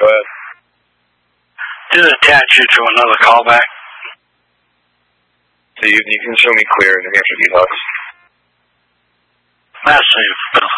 Go ahead. Did it attach you to another callback? So you can show me clear New Hampshire Detox. Let's see, but